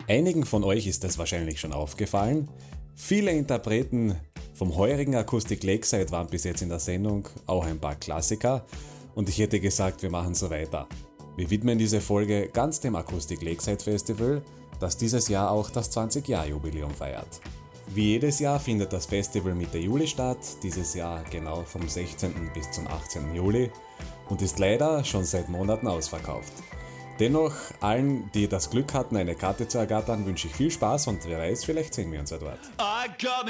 Einigen von euch ist es wahrscheinlich schon aufgefallen. Viele Interpreten vom heurigen Acoustic Lakeside waren bis jetzt in der Sendung, auch ein paar Klassiker. Und ich hätte gesagt, wir machen so weiter. Wir widmen diese Folge ganz dem Acoustic Lakeside Festival, das dieses Jahr auch das 20-Jahr-Jubiläum feiert. Wie jedes Jahr findet das Festival Mitte Juli statt, dieses Jahr genau vom 16. bis zum 18. Juli und ist leider schon seit Monaten ausverkauft. Dennoch, allen, die das Glück hatten, eine Karte zu ergattern, wünsche ich viel Spaß und wer weiß, vielleicht sehen wir uns ja dort.